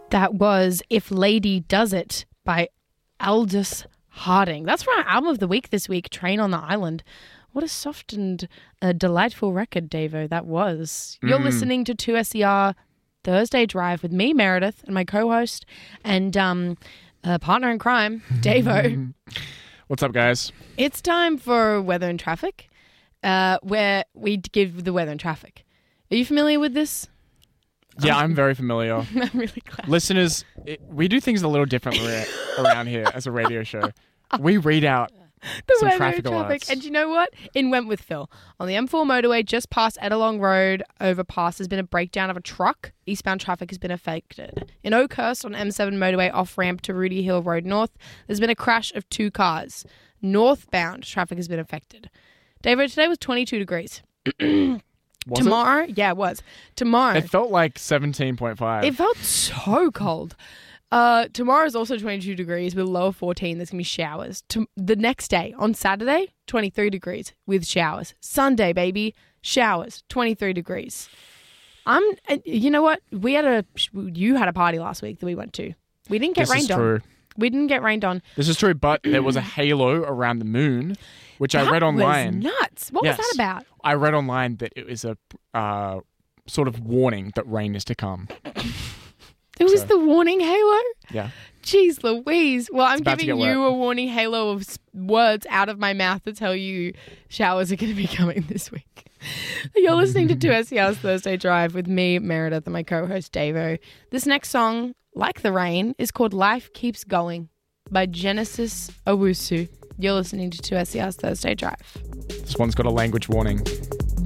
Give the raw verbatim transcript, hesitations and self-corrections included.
That was If Lady Does It by Aldous Harding. That's from our album of the week this week, Train on the Island. What a soft and uh, delightful record, Davo, that was. You're Mm. listening to two S E R Thursday Drive with me, Meredith, and my co-host and um, uh, partner in crime, Davo. What's up, guys? It's time for Weather and Traffic, uh, where we give the weather and traffic. Are you familiar with this? Yeah, I'm very familiar. I'm really glad. Listeners, it, we do things a little differently around here as a radio show. We read out the some weather traffic and traffic. alerts. And you know what? In went with Phil. On the M four motorway, just past Edelong Road overpass, there's been a breakdown of a truck. Eastbound traffic has been affected. In Oakhurst, on M seven motorway off-ramp to Rudy Hill Road North, there's been a crash of two cars. Northbound traffic has been affected. David, today was twenty-two degrees. Was Tomorrow, yeah, it was. Tomorrow. It? It felt like seventeen point five. It felt so cold. Uh, tomorrow is also twenty-two degrees with a low of fourteen. There's going to be showers. To- the next day, on Saturday, twenty-three degrees with showers. Sunday, baby, showers, twenty-three degrees. I'm, and you know what? We had a, you had a party last week that we went to. We didn't get This rained is on. true. We didn't get rained on. This is true, but there was a halo around the moon, which I That read online. was nuts. What Yes. was that about? I read online that it was a uh, sort of warning that rain is to come. It was So- the warning halo? Yeah. Jeez Louise. Well, I'm about to giving get you wet. a warning halo of s- words out of my mouth to tell you showers are going to be coming this week. You're listening to two S E R's Thursday Drive with me, Meredith, and my co-host, Davo. This next song, like the rain, is called Life Keeps Going by Genesis Owusu. You're listening to two S E R's Thursday Drive. This one's got a language warning.